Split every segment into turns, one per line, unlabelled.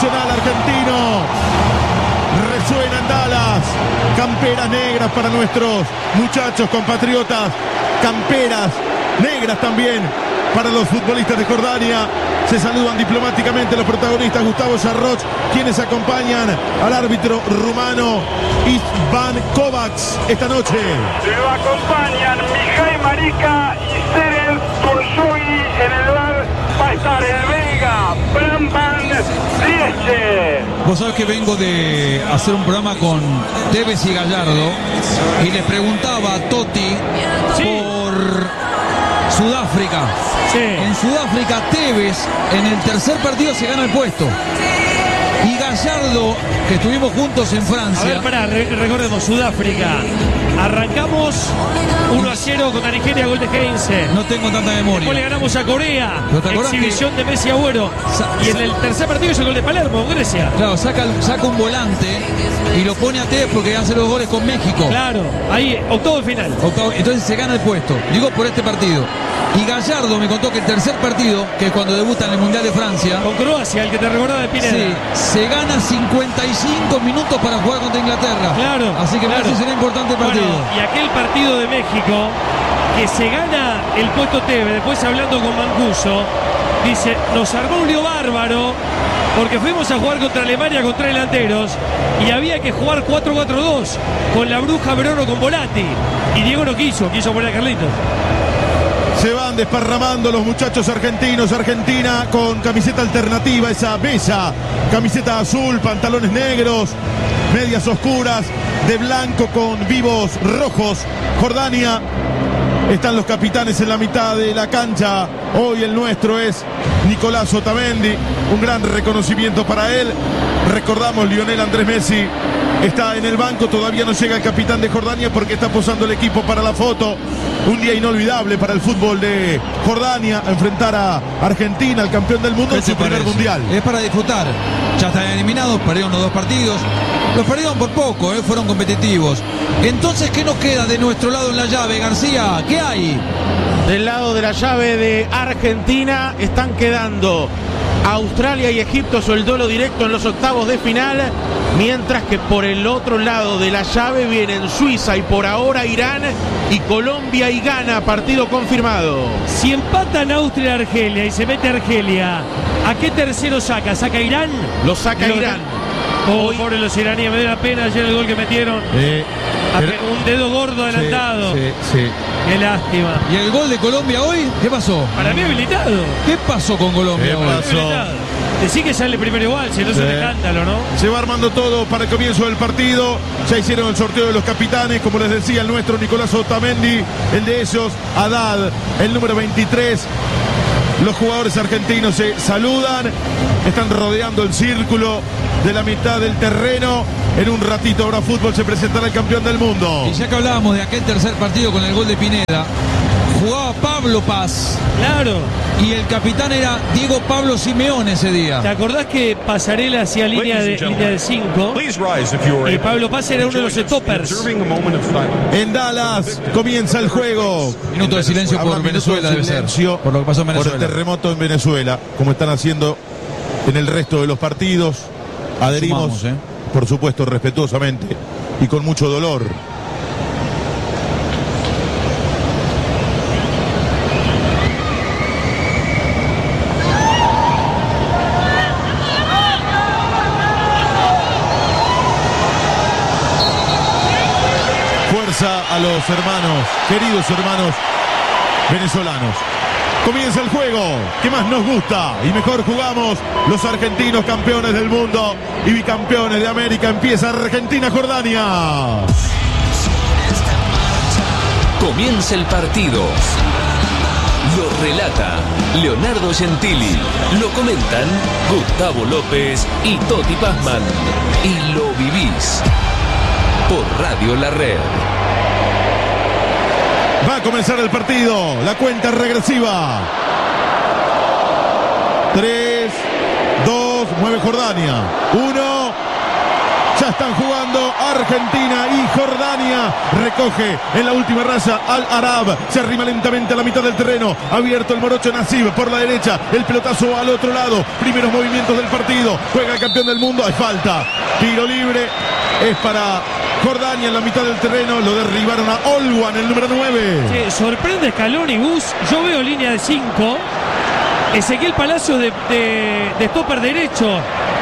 nacional argentino. Resuena en Dallas. Camperas negras para nuestros muchachos compatriotas. Camperas negras también para los futbolistas de Jordania. Se saludan diplomáticamente los protagonistas Gustavo Yarroch, quienes acompañan al árbitro rumano István Kovacs esta noche.
Lo acompañan Mihai Marica y Seren Tursuy. En el bar va a estar el belga Bramban Liesche.
Vos sabés que vengo de hacer un programa con Tevez y Gallardo y le preguntaba a Totti por Sudáfrica.
Sí.
En Sudáfrica, Tevez en el tercer partido se gana el puesto. Y Gallardo, que estuvimos juntos en
A
Francia.
ver, pará, recordemos, Sudáfrica. Arrancamos 1-0 contra Nigeria, gol de Heinze.
No tengo tanta memoria.
Después le ganamos a Corea.
¿No te acordás
Exhibición de Messi Agüero. Y en el tercer partido es el gol de Palermo, Grecia.
Claro, saca un volante y lo pone a Tevez porque hace los goles con México.
Claro, ahí, octavo de final.
Entonces se gana el puesto. Digo por este partido. Y Gallardo me contó que el tercer partido, que es cuando debuta en el Mundial de Francia,
Con Croacia, el que te recordaba de Pineda.
sí, se gana 55 minutos para jugar contra Inglaterra.
Claro,
Así que
claro.
me parece será importante el partido.
Bueno, y aquel partido de México que se gana el puesto Tevez, después hablando con Mancuso, dice, nos armó un lío bárbaro porque fuimos a jugar contra Alemania con 3 delanteros y había que jugar 4-4-2 con la bruja Verono con Volati. Y Diego no quiso poner a Carlitos.
Se van desparramando los muchachos argentinos. Argentina con camiseta alternativa, esa bella camiseta azul, pantalones negros, medias oscuras, de blanco con vivos rojos. Jordania, están los capitanes en la mitad de la cancha. Hoy el nuestro es Nicolás Otamendi, un gran reconocimiento para él. Recordamos, Lionel Andrés Messi está en el banco, todavía no llega el capitán de Jordania porque está posando el equipo para la foto. Un día inolvidable para el fútbol de Jordania, enfrentar a Argentina, el campeón del mundo, en su primer mundial.
Es para disfrutar. Ya están eliminados, perdieron los 2 partidos. Los perdieron por poco, fueron competitivos. Entonces, ¿qué nos queda de nuestro lado en la llave, García? ¿Qué hay?
Del lado de la llave de Argentina están quedando Australia y Egipto, su el duelo directo en los octavos de final, mientras que por el otro lado de la llave vienen Suiza y por ahora Irán y Colombia y Ghana, partido confirmado.
Si empatan Austria y Argelia y se mete Argelia, ¿a qué tercero saca? ¿Saca Irán?
Lo saca Irán.
Hoy, pobre los iraníes, me dio la pena ayer el gol que metieron. Un dedo gordo adelantado.
Sí.
Qué lástima.
¿Y el gol de Colombia hoy? ¿Qué pasó?
Para mí habilitado.
¿Qué pasó con Colombia hoy?
Decí que sale primero igual, si no es un escándalo, ¿no?
Se va armando todo para el comienzo del partido. Ya hicieron el sorteo de los capitanes, como les decía, el nuestro Nicolás Otamendi, el de ellos Haddad, el número 23. Los jugadores argentinos se saludan, están rodeando el círculo de la mitad del terreno. En un ratito ahora fútbol se presentará el campeón del mundo.
Y ya que hablábamos de aquel tercer partido con el gol de Pineda, jugaba Pablo Paz.
Claro.
Y el capitán era Diego Pablo Simeone ese día.
¿Te acordás que Pasarela hacía línea de 5? Y Pablo Paz era uno de los stoppers.
En Dallas comienza el juego.
Minuto de silencio por Venezuela, debe ser. Por lo que pasó en Venezuela.
Por el terremoto en Venezuela, como están haciendo en el resto de los partidos. Adherimos,
Sumamos,
por supuesto, respetuosamente y con mucho dolor. Fuerza a los hermanos, queridos hermanos venezolanos. Comienza el juego que más nos gusta y mejor jugamos los argentinos, campeones del mundo y bicampeones de América. Empieza Argentina-Jordania.
Comienza el partido. Lo relata Leonardo Gentili. Lo comentan Gustavo López y Toti Pazman. Y lo vivís por Radio La Red.
Va a comenzar el partido, la cuenta regresiva. 3, 2, mueve Jordania. 1, ya están jugando Argentina y Jordania. Recoge en la última raya Al Arab. Se arrima lentamente a la mitad del terreno. Abierto el morocho Nasib por la derecha. El pelotazo al otro lado. Primeros movimientos del partido. Juega el campeón del mundo. Hay falta. Tiro libre. Es para Jordania en la mitad del terreno. Lo derribaron a Olwan, el número 9.
Sí, sorprende Scaloni, Gus. Yo veo línea de 5. Ezequiel Palacios de stopper derecho.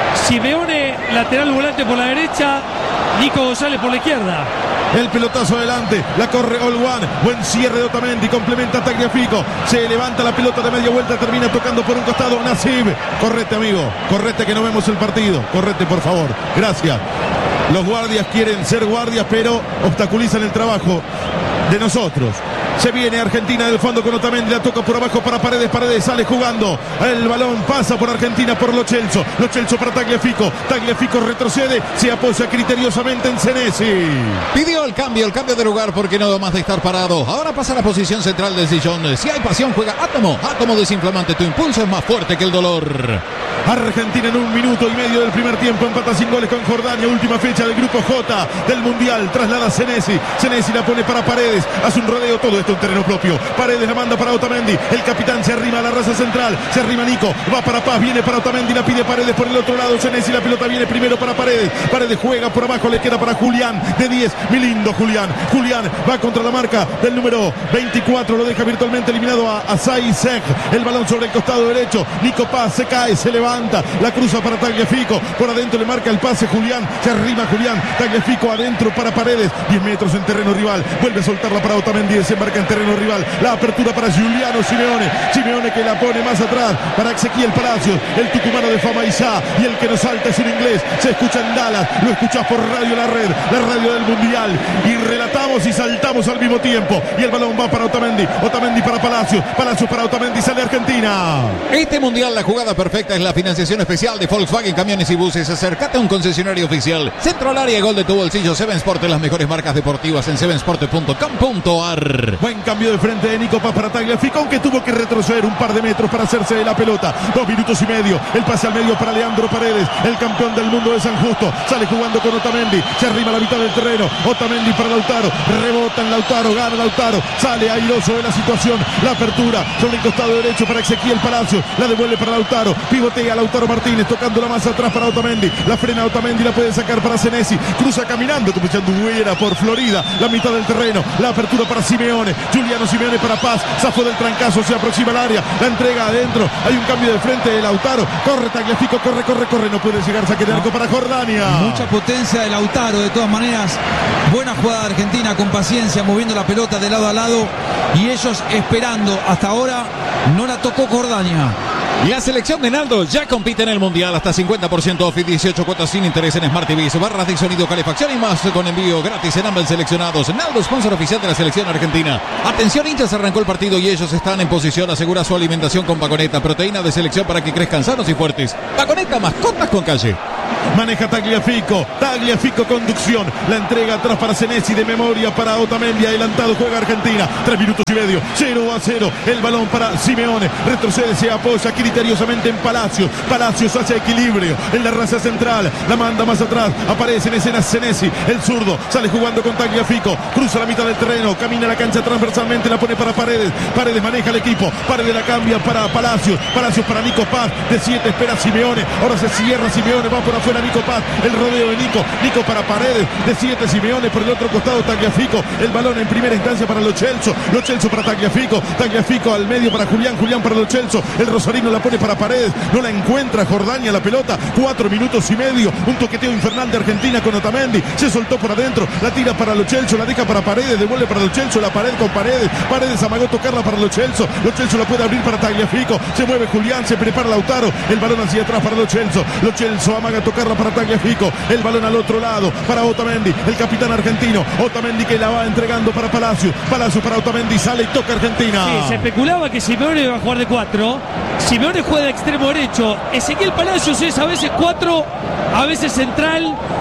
Simeone lateral volante por la derecha. Nico González por la izquierda.
El pelotazo adelante, la corre Olwan, buen cierre de Otamendi, complementa a Tagliafico, se levanta la pelota de media vuelta, termina tocando por un costado Nasib. Correte, amigo, correte que no vemos el partido, correte por favor, gracias. Los guardias quieren ser guardias, pero obstaculizan el trabajo de nosotros. Se viene Argentina del fondo con Otamendi, la toca por abajo para Paredes, Paredes sale jugando, el balón pasa por Argentina por Lo Celso para Tagliafico, Tagliafico retrocede, se apoya criteriosamente en Senesi.
Pidió el cambio de lugar porque no más de estar parado. Ahora pasa a la posición central del sillón. Si hay pasión juega Átomo, Átomo desinflamante, tu impulso es más fuerte que el dolor.
Argentina en 1 minuto y medio del primer tiempo empata sin goles con Jordania, última fecha del grupo J del Mundial, traslada a Senesi, Senesi la pone para Paredes, hace un rodeo, todo esto en terreno propio, Paredes la manda para Otamendi, el capitán se arrima a la raza central, se arrima Nico, va para Paz, viene para Otamendi, la pide Paredes por el otro lado, Senesi, la pelota viene primero para Paredes, Paredes juega por abajo, le queda para Julián, de 10, mi lindo Julián, Julián va contra la marca del número 24, lo deja virtualmente eliminado a Saizek, el balón sobre el costado derecho, Nico Paz se cae, se levanta, la cruza para Tagliafico, por adentro le marca el pase Julián, se arrima Julián, Tagliafico adentro para Paredes, 10 metros en terreno rival, vuelve a soltarla para Otamendi, desembarca en terreno rival, la apertura para Giuliano Simeone, Simeone que la pone más atrás para Ezequiel Palacios, el tucumano de fama Isá, y el que nos salta es un inglés, se escucha en Dallas, lo escuchás por Radio La Red, la radio del Mundial, y relatamos y saltamos al mismo tiempo, y el balón va para Otamendi, Otamendi para Palacios, Palacios para Otamendi, sale Argentina.
Este Mundial la jugada perfecta es la financiación especial de Volkswagen Camiones y Buses. Acércate a un concesionario oficial. Centro al área, gol de tu bolsillo. Sevensport, las mejores marcas deportivas en sevensport.com.ar.
Buen cambio de frente de Nico Paz para Tagliafico, aunque tuvo que retroceder un par de metros para hacerse de la pelota. 2 minutos y medio. El pase al medio para Leandro Paredes, el campeón del mundo de San Justo. Sale jugando con Otamendi. Se arrima a la mitad del terreno. Otamendi para Lautaro. Rebota en Lautaro. Gana Lautaro. Sale airoso de la situación. La apertura sobre el costado derecho para Ezequiel Palacios. La devuelve para Lautaro. Pivotea Lautaro Martínez, tocando la más atrás para Otamendi, la frena Otamendi, la puede sacar para Senesi, cruza caminando como echando huera por Florida, la mitad del terreno, la apertura para Simeone, Giuliano Simeone para Paz, zafó del trancazo, se aproxima al área, la entrega adentro, hay un cambio de frente de Lautaro, corre Tagliafico, corre, no puede llegar, saque de arco para Jordania.
Mucha potencia de Lautaro, de todas maneras, buena jugada de Argentina, con paciencia, moviendo la pelota de lado a lado, y ellos esperando, hasta ahora no la tocó Jordania.
La selección de Naldo ya compite en el Mundial, hasta 50% off y 18 cuotas sin interés en Smart TV, barras de sonido, calefacción y más con envío gratis en ambos seleccionados. Naldo, sponsor oficial de la selección argentina. Atención hinchas, arrancó el partido y ellos están en posición, asegura su alimentación con Vagoneta, proteína de selección para que crezcan sanos y fuertes. Vagoneta, mascotas con calle.
Maneja Tagliafico, Tagliafico conducción, la entrega atrás para Senesi, de memoria para Otamendi, adelantado juega Argentina, 3 minutos y medio, 0-0, el balón para Simeone, retrocede, se apoya criteriosamente en Palacios, Palacios hace equilibrio en la raza central, la manda más atrás, aparece en escena Senesi, el zurdo, sale jugando con Tagliafico, cruza la mitad del terreno, camina la cancha transversalmente, la pone para Paredes, Paredes maneja el equipo, Paredes la cambia para Palacios, Palacios para Nico Paz, de 7 espera Simeone, ahora se cierra Simeone, va por afuera Nico Paz, el rodeo de Nico para Paredes, de 7 Simeone, por el otro costado Tagliafico, el balón en primera instancia para Lo Celso para Tagliafico al medio para Julián para Lo Celso, el rosarino la pone para Paredes, no la encuentra Jordania la pelota, 4 minutos y medio, un toqueteo infernal de Argentina con Otamendi, se soltó por adentro, la tira para Lo Celso, la deja para Paredes, devuelve para Lo Celso, la pared con Paredes amagó tocarla para Lo Celso la puede abrir para Tagliafico, se mueve Julián, se prepara Lautaro, el balón hacia atrás para Lo Celso amaga tocarla para Tagliafico, el balón al otro lado para Otamendi, el capitán argentino, Otamendi que la va entregando para Palacios para Otamendi, sale y toca Argentina.
Sí, se especulaba que Simeone iba a jugar de 4, Simeone juega de extremo derecho, Ezequiel Palacios es a veces 4, a veces central,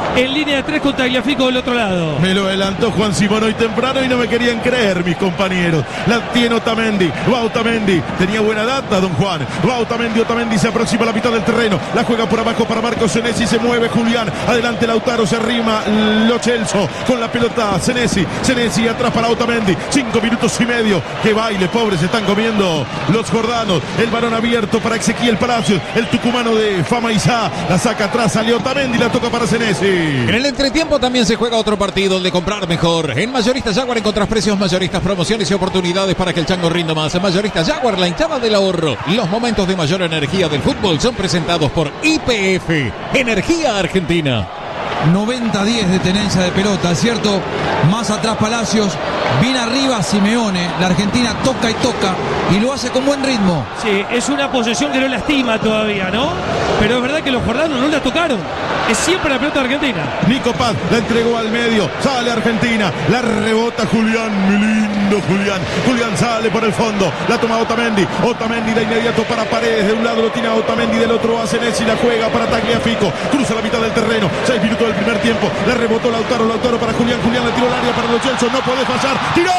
en línea de 3 con Tagliafico del otro lado.
Me lo adelantó Juan Simón hoy temprano y no me querían creer mis compañeros. La tiene Otamendi, va Otamendi, tenía buena data don Juan, va Otamendi se aproxima a la mitad del terreno, la juega por abajo para Marcos Senesi, se mueve Julián, adelante Lautaro, se arrima Lo Celso con la pelota, Senesi atrás para Otamendi, 5 minutos y medio, que baile, pobres, se están comiendo los jordanos, el balón abierto para Ezequiel Palacios, el tucumano de Fama Isá, la saca atrás, sale Otamendi, la toca para Senesi.
En el entretiempo también se juega otro partido, el de comprar mejor. En Mayoristas Jaguar encontrás precios mayoristas, promociones y oportunidades para que el chango rinda más. En Mayoristas Jaguar, la hinchada del ahorro. Los momentos de mayor energía del fútbol son presentados por YPF, Energía Argentina.
90-10 de tenencia de pelota, es cierto. Más atrás Palacios, bien arriba Simeone. La Argentina toca y toca y lo hace con buen ritmo.
Sí, es una posesión que no lastima todavía, ¿no? Pero es verdad que los jordanos no la tocaron. Es siempre la pelota argentina.
Nico Paz la entregó al medio, sale Argentina, la rebota Julián, mi lindo Julián. Julián sale por el fondo, la toma Otamendi de inmediato para Paredes, de un lado lo tiene a Otamendi, del otro a Senesi, la juega para Tagliafico, cruza la mitad del terreno, 6 minutos del primer tiempo, la rebotó Lautaro para Julián la tiró al área para Lo Celso, no puede fallar, tiró,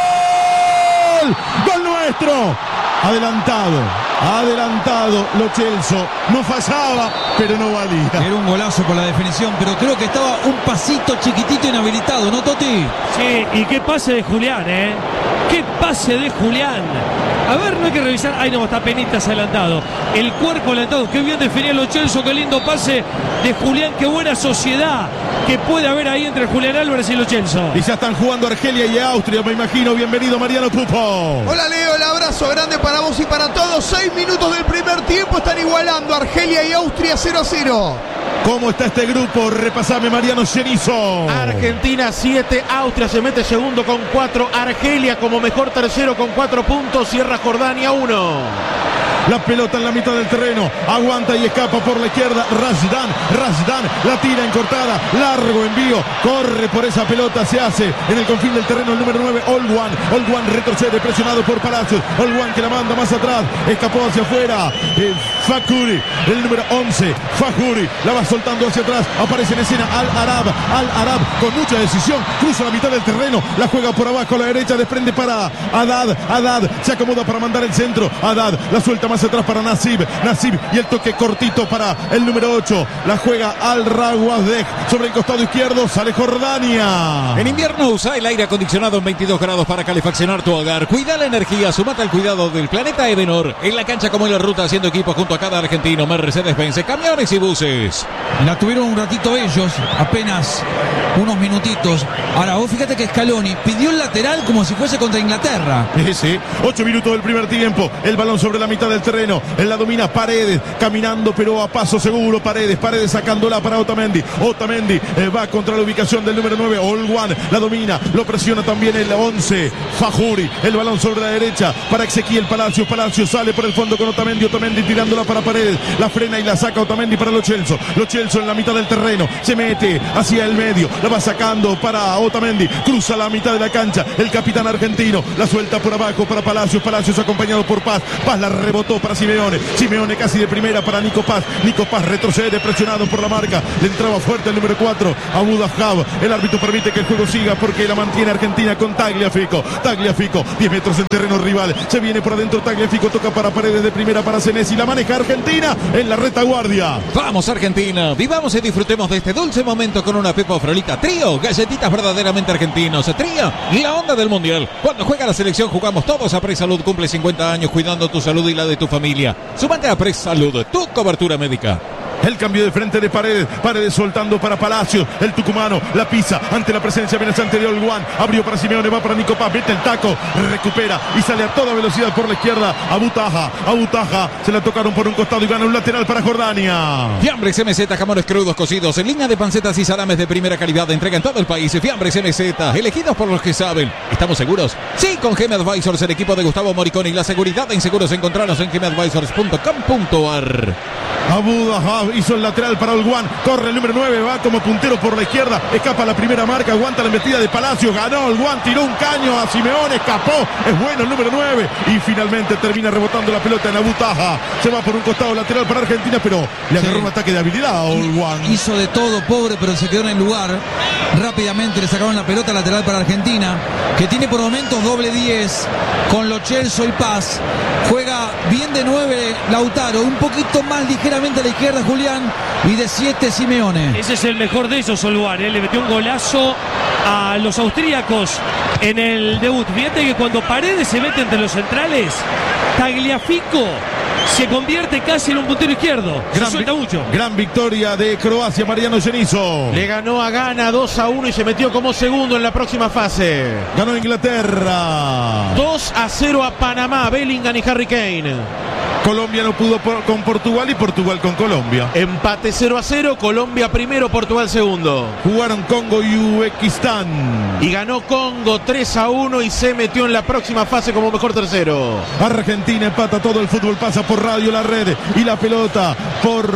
¡gol nuestro! Adelantado Lo Celso, no fallaba, pero no valía.
Era un golazo por la definición, pero creo que estaba un pasito chiquitito inhabilitado, ¿no, Toti?
Sí, y qué pase de Julián, ¿eh? ¡Qué pase de Julián! A ver, no hay que revisar. Ay, no, está penitas adelantado. El cuerpo adelantado. Qué bien definió Lo Celso. Qué lindo pase de Julián. Qué buena sociedad que puede haber ahí entre Julián Álvarez y Lo Celso.
Y ya están jugando Argelia y Austria, me imagino. Bienvenido, Mariano Pupo.
Hola, Leo. El abrazo grande para vos y para todos. 6 minutos del primer tiempo. Están igualando Argelia y Austria 0-0.
¿Cómo está este grupo? Repasame, Mariano Cenizo.
Argentina 7, Austria se mete segundo con 4, Argelia como mejor tercero con 4 puntos, cierra Jordania 1.
La pelota en la mitad del terreno, aguanta y escapa por la izquierda Rashdan, la tira en cortada, largo envío, corre por esa pelota, se hace en el confín del terreno el número 9, Olguan retrocede presionado por Palacios, Olguan que la manda más atrás, escapó hacia afuera, Fakuri, el número 11, Fajuri, la va soltando hacia atrás, aparece en escena Al-Arab con mucha decisión, cruza la mitad del terreno, la juega por abajo a la derecha, desprende para Haddad, se acomoda para mandar el centro, Haddad, la suelta más atrás para Nasib y el toque cortito para el número 8, la juega Al Rawadeh sobre el costado izquierdo, sale Jordania.
En invierno usa el aire acondicionado en 22 grados para calefaccionar tu hogar. Cuida la energía, sumate al cuidado del planeta Edenor. En la cancha como en la ruta, haciendo equipo junto a cada argentino, Mercedes-Benz, camiones y buses.
La tuvieron un ratito ellos, apenas unos minutitos. Ahora vos fíjate que Scaloni pidió el lateral como si fuese contra Inglaterra.
Sí, 8 minutos del primer tiempo, el balón sobre la mitad del terreno, él la domina Paredes, caminando pero a paso seguro, Paredes sacándola para Otamendi va contra la ubicación del número 9, Olguan, la domina, lo presiona también el 11, Fajuri, el balón sobre la derecha para Ezequiel Palacios sale por el fondo con Otamendi tirándola para Paredes, la frena y la saca Otamendi para Lo Celso en la mitad del terreno, se mete hacia el medio, la va sacando para Otamendi, cruza la mitad de la cancha, el capitán argentino, la suelta por abajo para Palacios acompañado por Paz la rebotó para Simeone casi de primera para Nico Paz retrocede presionado por la marca, le entraba fuerte el número 4 Abu Dhahab, el árbitro permite que el juego siga porque la mantiene Argentina con Tagliafico, 10 metros en terreno rival, se viene por adentro Tagliafico, toca para Paredes de primera para Senesi, la maneja Argentina en la retaguardia.
Vamos Argentina, vivamos y disfrutemos de este dulce momento con una Pepa Frolita Trío, galletitas verdaderamente argentinos, Trío, la onda del mundial. Cuando juega la selección jugamos todos. A Presalud cumple 50 años cuidando tu salud y la de tu familia. Súmate a Presalud, tu cobertura médica.
El cambio de frente de Paredes soltando para Palacios, el tucumano la pisa ante la presencia amenazante de Olguan, abrió para Simeone, va para Nico Paz, mete el taco, recupera y sale a toda velocidad por la izquierda, Abu Taha, se la tocaron por un costado y gana un lateral para Jordania.
Fiambres MZ, jamones crudos cocidos en línea de pancetas y salames de primera calidad, entrega en todo el país. Fiambres MZ, elegidos por los que saben. ¿Estamos seguros? Sí, con GM Advisors, el equipo de Gustavo Moriconi, la seguridad en seguros. Encontrarnos en gmadvisors.com.ar.
Abu Dhahab hizo el lateral para Olguán, corre el número 9, va como puntero por la izquierda, escapa la primera marca, aguanta la embestida de Palacios, ganó Olguán, tiró un caño a Simeone, escapó, es bueno el número 9 y finalmente termina rebotando la pelota en Abu Taha, se va por un costado lateral para Argentina, pero le agarró un ataque de habilidad a Olguán.
Hizo de todo, pobre, pero se quedó en el lugar. Rápidamente le sacaron la pelota lateral para Argentina, que tiene por momentos doble 10 con Lo Celso y Paz. Juega bien de 9 Lautaro, un poquito más ligeramente a la izquierda Julián, y de 7 Simeone.
Ese es el mejor de esos, Olguán, le metió un golazo a los austríacos en el debut. Fíjate que cuando Paredes se mete entre los centrales, Tagliafico se convierte casi en un puntero izquierdo. Se suelta mucho.
Gran victoria de Croacia, Mariano Cenizo.
Le ganó a Ghana 2-1 y se metió como segundo en la próxima fase.
Ganó Inglaterra
2-0 a Panamá, Bellingham y Harry Kane.
Colombia no pudo con Portugal y Portugal con Colombia.
Empate 0-0, Colombia primero, Portugal segundo.
Jugaron Congo y Uzbekistán.
Y ganó Congo 3-1 y se metió en la próxima fase como mejor tercero.
Argentina empata todo, el fútbol pasa por Radio La Red y la pelota por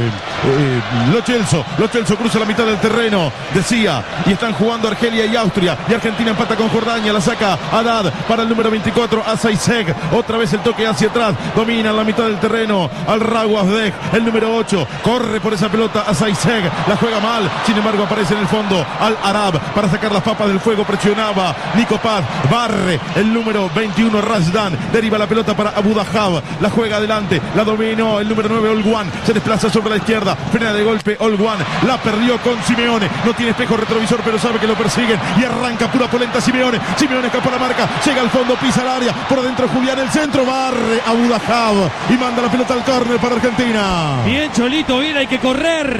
Lo Celso. Lo Celso cruza la mitad del terreno, decía, y están jugando Argelia y Austria. Y Argentina empata con Jordania, la saca Haddad para el número 24, Azaizeg. Otra vez el toque hacia atrás, domina la mitad del terreno al Raguasdej, el número 8, corre por esa pelota Azaizeg, la juega mal, sin embargo aparece en el fondo Al Arab para sacar las papas del fuego, presionaba Nico Paz, barre el número 21 Razdan, deriva la pelota para Abu Dahab, la juega adelante, la dominó el número 9 Olguán, se desplaza sobre la izquierda, frena de golpe Olguán, la perdió con Simeone, no tiene espejo retrovisor pero sabe que lo persiguen y arranca pura polenta Simeone escapó la marca, llega al fondo, pisa el área, por adentro Julián, el centro, barre Abu Dahab y manda la pelota al córner para Argentina.
Bien, Cholito, bien, hay que correr,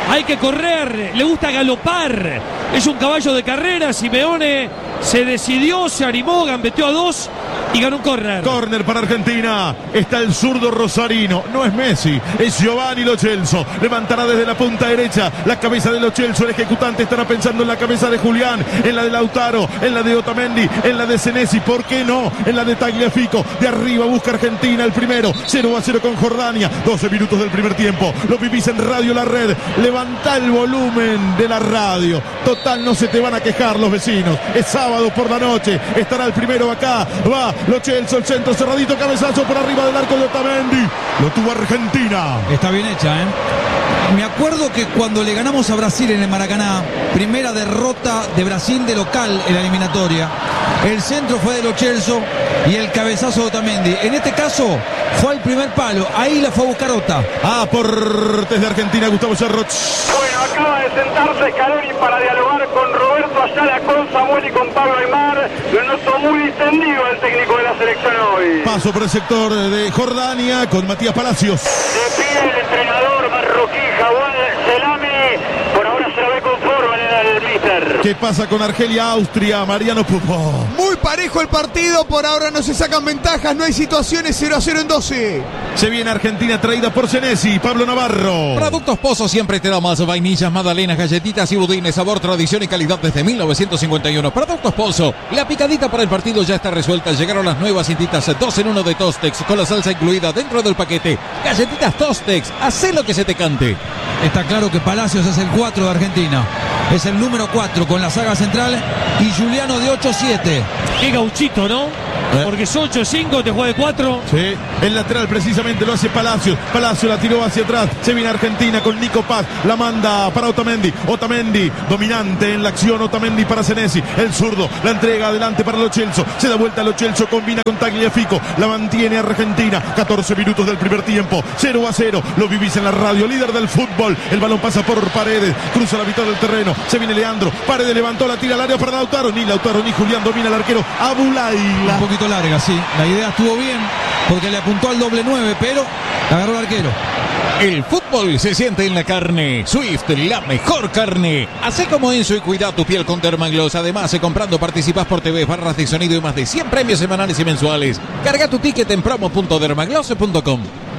le gusta galopar, es un caballo de carrera. Simeone se decidió, se animó, gambeteó a 2 y ganó un córner.
Córner para Argentina, está el zurdo rosarino, no es Messi, es Giovanni Lo Celso, levantará desde la punta derecha la cabeza de Lo Celso, el ejecutante estará pensando en la cabeza de Julián, en la de Lautaro, en la de Otamendi, en la de Senesi, ¿por qué no? En la de Tagliafico, de arriba busca Argentina el primero, 0-0 con Jordania, 12 minutos del primer tiempo, lo vivís en Radio La Red, levanta el volumen de la radio, total no se te van a quejar los vecinos, es sábado por la noche, estará el primero acá, va Lo Celso, el centro cerradito, cabezazo por arriba del arco de Otamendi, lo tuvo Argentina.
Está bien hecha, ¿eh? Me acuerdo que cuando le ganamos a Brasil en el Maracaná, primera derrota de Brasil de local en la eliminatoria, el centro fue de Lo Celso y el cabezazo de Otamendi. En este caso fue al primer palo, ahí la fue a buscar Ota.
Aportes de Argentina, Gustavo Cerro.
Bueno, acaba de sentarse Scaloni para dialogar con Roberto Ayala, con Samuel y con Pablo Aymar. Lo noto muy distendido el técnico de la selección hoy.
Paso por el sector de Jordania con Matías Palacios.
De pie el entrenador marroquí Jawad Selami. Por ahora se la ve conforme en el míster.
¿Qué pasa con Argelia, Austria? Mariano Pupó.
Muy parejo el partido, por ahora no se sacan ventajas, no hay situaciones, 0-0 en 12.
Se viene Argentina traída por Senesi, Pablo Navarro.
Productos Pozo siempre te da más, vainillas, magdalenas, galletitas y budines, sabor, tradición y calidad desde 1951. Productos Pozo, la picadita para el partido ya está resuelta, llegaron las nuevas cintitas 2 en 1 de Tostex, con la salsa incluida dentro del paquete. Galletitas Tostex, hacé lo que se te cante.
Está claro que Palacios es el 4 de Argentina, es el número 4 con la saga central y Juliano de 8-7.
Qué gauchito, ¿no? Porque es 8-5, te juega de 4.
Sí, el lateral precisamente lo hace Palacios. Palacios la tiró hacia atrás. Se viene Argentina con Nico Paz. La manda para Otamendi. Otamendi dominante en la acción. Otamendi para Senesi. El zurdo la entrega adelante para Lo Celso. Se da vuelta Lo Celso. Combina con Tagliafico. La mantiene Argentina. 14 minutos del primer tiempo. 0-0. Lo vivís en la radio. Líder del fútbol. El balón pasa por Paredes. Cruza la mitad del terreno. Se viene Leandro. Paredes levantó la tira al área para Lautaro. Ni Lautaro ni Julián. Domina el arquero Abulaila.
Un poquito larga, sí. La idea estuvo bien porque le apuntó al doble 9, pero agarró el arquero.
El fútbol se siente en la carne. Swift, la mejor carne. Hacé como Enzo y cuida tu piel con Dermagloss. Además, comprando participas por TV, barras de sonido y más de 100 premios semanales y mensuales. Carga tu ticket en promo.dermagloss.com.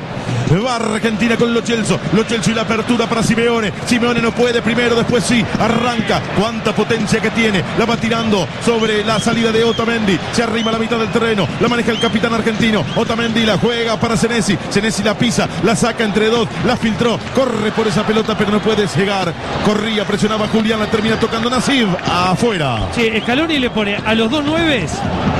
Va Argentina con Lo Celso y la apertura para Simeone. Simeone no puede primero, después sí. Arranca. Cuánta potencia que tiene. La va tirando sobre la salida de Otamendi. Se arrima a la mitad del terreno. La maneja el capitán argentino. Otamendi la juega para Senesi. Senesi la pisa. La saca entre dos. La filtró. Corre por esa pelota, pero no puede llegar. Corría, presionaba a Julián. La termina tocando Nasib. Afuera.
Sí, Scaloni le pone a los 2 9s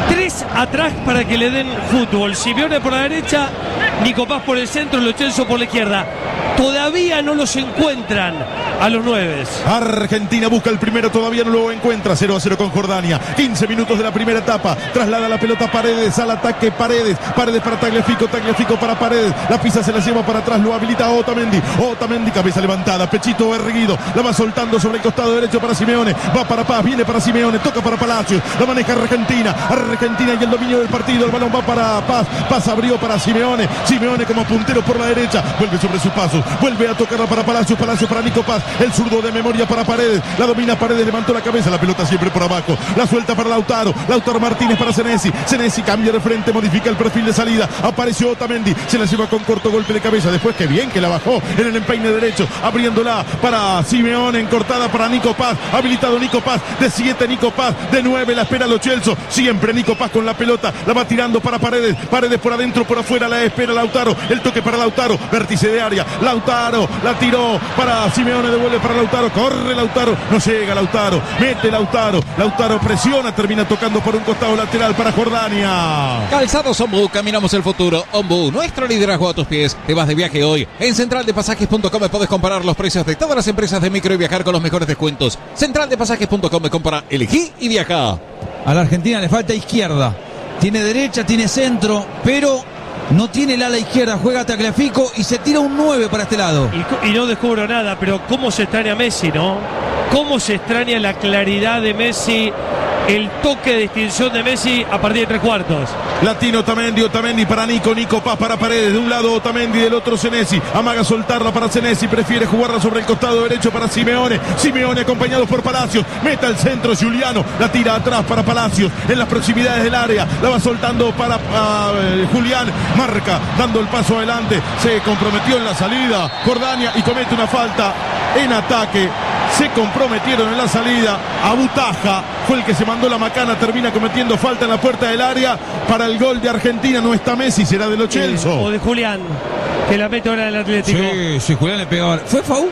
3 atrás para que le den fútbol. Simeone por la derecha, Nico Paz por el centro, Lo Celso por la izquierda. Todavía no los encuentran a los 9s.
Argentina busca el primero, todavía no lo encuentra. 0-0 con Jordania. 15 minutos de la primera etapa. Traslada la pelota Paredes al ataque. Paredes para Tagliafico para Paredes. La pisa, se la lleva para atrás, lo habilita Otamendi. Otamendi, cabeza levantada, pechito erguido. La va soltando sobre el costado derecho para Simeone. Va para Paz, viene para Simeone, toca para Palacios. La maneja Argentina y el dominio del partido. El balón va para Paz. Paz abrió para Simeone. Simeone como puntero por la derecha. Vuelve sobre sus pasos. Vuelve a tocarla para Palacios para Nico Paz. El zurdo de memoria para Paredes. La domina Paredes, levantó la cabeza. La pelota siempre por abajo. La suelta para Lautaro Martínez para Senesi. Senesi cambia de frente, modifica el perfil de salida. Apareció Otamendi. Se la lleva con corto golpe de cabeza. Después que bien que la bajó en el empeine derecho. Abriéndola para Simeone. Encortada para Nico Paz. Habilitado Nico Paz. De 7 Nico Paz. De 9 la espera Lo Celso. Siempre Nico Paz con la pelota. La va tirando para Paredes. Paredes por adentro, por afuera. La espera Lautaro. El toque para Lautaro. Vértice de área. Lautaro la tiró para Simeone. Devuelve para Lautaro. Corre Lautaro. No llega Lautaro. Mete Lautaro. Lautaro presiona. Termina tocando por un costado lateral para Jordania.
Calzados Ombu, caminamos el futuro. Ombu, nuestro liderazgo a tus pies. Te vas de viaje hoy. En centraldepasajes.com puedes comparar los precios de todas las empresas de micro y viajar con los mejores descuentos. Centraldepasajes.com, compra, elegí y viaja.
A la Argentina le falta izquierda. Tiene derecha, tiene centro, pero no tiene el ala izquierda. Juega Tagliafico y se tira un 9 para este lado.
Y no descubro nada, pero cómo se extraña Messi, ¿no? Cómo se extraña la claridad de Messi, el toque de distinción de Messi a partir de 3 cuartos.
Latino Otamendi para Nico Paz para Paredes. De un lado Otamendi, del otro Senesi. Amaga soltarla para Senesi, prefiere jugarla sobre el costado derecho para Simeone. Simeone acompañado por Palacios. Meta el centro Giuliano. La tira atrás para Palacios. En las proximidades del área. La va soltando para Julián. Marca, dando el paso adelante. Se comprometió en la salida Jordania y comete una falta en ataque. Se comprometieron en la salida. Abutaja fue el que se mandó la macana. Termina cometiendo falta en la puerta del área. Para el gol de Argentina no está Messi, será de Lo Celso.
O de Julián, que la mete ahora en el Atlético.
Sí, Julián le pegaba. ¿Fue Fau?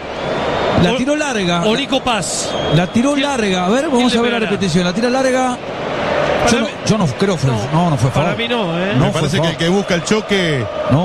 La tiró larga.
O Nico Paz.
La tiró larga. A ver, vamos a ver la repetición. La tira larga. Yo no creo que no fue Fau.
Para mí no,
Me parece que el que busca el choque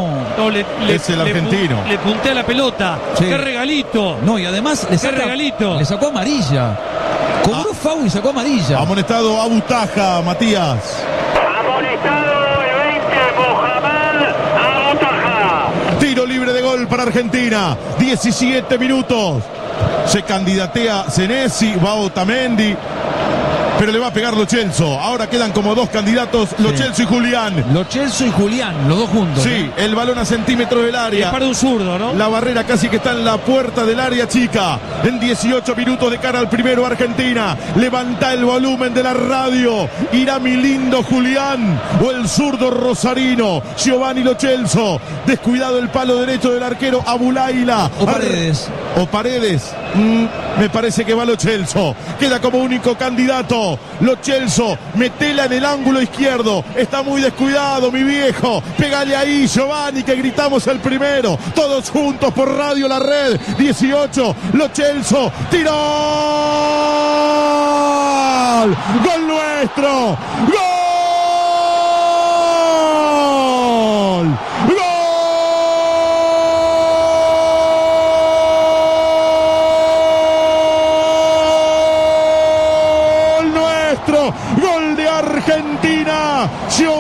es el argentino.
Le puntea la pelota. Sí. Qué regalito.
No, y además le sacó amarilla. Cobró Fau y sacó amarilla.
Amonestado Abutaja, Matías.
Amonestado el 20, Mohamed Abutaja.
Tiro libre de gol para Argentina. 17 minutos. Se candidatea Senesi, va Otamendi. Pero le va a pegar Lo Celso. Ahora quedan como 2 candidatos, Lo Celso y Julián.
Lo Celso y Julián, los dos juntos.
Sí, el balón a centímetros del área.
Es para un zurdo, ¿no?
La barrera casi que está en la puerta del área chica. En 18 minutos de cara al primero Argentina. Levanta el volumen de la radio. Irá mi lindo Julián o el zurdo rosarino Giovanni Lo Celso. Descuidado el palo derecho del arquero Abulaila.
O Paredes.
Me parece que va Lo Celso. Queda como único candidato Lo Celso. Metela en el ángulo izquierdo. Está muy descuidado, mi viejo. Pégale ahí, Giovanni, que gritamos el primero. Todos juntos por Radio La Red. 18. Lo Celso. ¡Tiró! ¡Gol nuestro! ¡Gol! ¡Gol! Gol de Argentina.